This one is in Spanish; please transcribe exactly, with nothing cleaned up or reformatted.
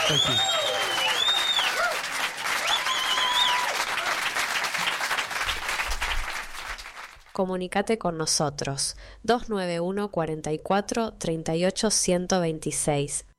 Thank you. Comunicate con nosotros dos nueve uno, cuatro cuatro, tres ocho uno dos seis.